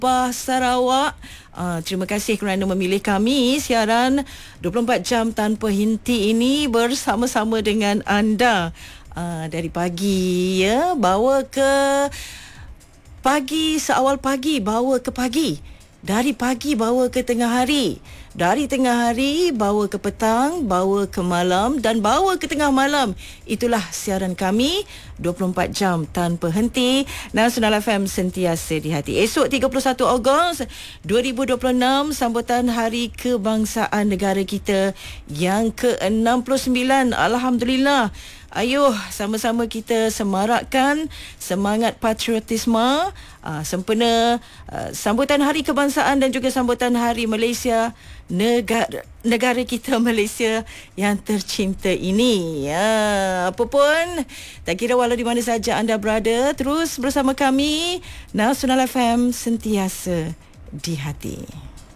Sabah, Sarawak. Terima kasih kerana memilih kami. Siaran 24 jam tanpa henti ini bersama-sama dengan anda. Dari pagi ya, bawa ke pagi, seawal pagi bawa ke pagi. Dari pagi bawa ke tengah hari. Dari tengah hari bawa ke petang, bawa ke malam dan bawa ke tengah malam. Itulah siaran kami 24 jam tanpa henti. Nasional FM sentiasa di hati. Esok 31 Ogos 2026 sambutan Hari Kebangsaan negara kita yang ke-69. Alhamdulillah. Ayuh, sama-sama kita semarakkan semangat patriotisme sempena sambutan Hari Kebangsaan dan juga sambutan Hari Malaysia, negara kita Malaysia yang tercinta ini. Apa pun, tak kira walau di mana saja anda berada, terus bersama kami. Nasional FM sentiasa di hati.